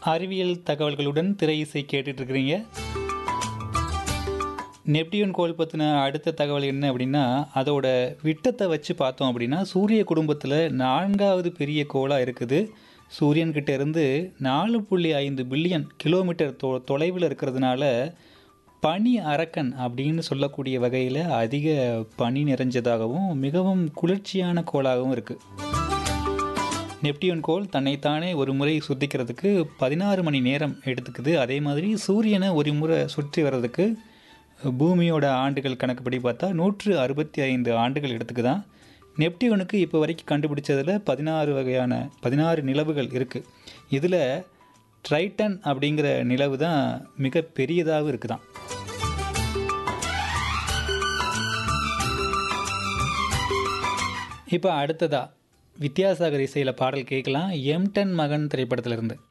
அறிவியல் தகவல்களுடன் திரை இசை கேட்டுட்டு இருக்கிறீங்க. நெப்டியூன் கோள் பற்றின அடுத்த தகவல் என்ன அப்படின்னா, அதோட விட்டத்தை வச்சு பார்த்தோம் அப்படின்னா சூரிய குடும்பத்தில் 4வது பெரிய கோளாக இருக்குது. சூரியன்கிட்ட இருந்து 4.5 பில்லியன் கிலோமீட்டர் தொலைவில் இருக்கிறதுனால பனி அரக்கன் அப்படின்னு சொல்லக்கூடிய வகையில் அதிக பனி நிறைஞ்சதாகவும் மிகவும் குளிர்ச்சியான கோளாகவும் இருக்குது. நெப்டியூன் கோள் தன்னைத்தானே ஒரு முறை சுத்திக்கிறதுக்கு 16 மணி நேரம் எடுத்துக்குது. அதே மாதிரி சூரியனை ஒரு முறை சுற்றி வர்றதுக்கு பூமியோட ஆண்டுகள் கணக்குப்படி பார்த்தா 165 ஆண்டுகள் எடுத்துக்குதான். நெப்டியூனுக்கு இப்போ வரைக்கும் கண்டுபிடிச்சதில் 16 நிலவுகள் இருக்குது. இதில் ட்ரைட்டன் அப்படிங்கிற நிலவு தான் மிக பெரியதாகவும் இருக்குதான். இப்போ அடுத்ததாக வித்யாசாகர் இசையில் பாடல் கேட்கலாம். எம்டன் மகன் திரைப்படத்திலிருந்து.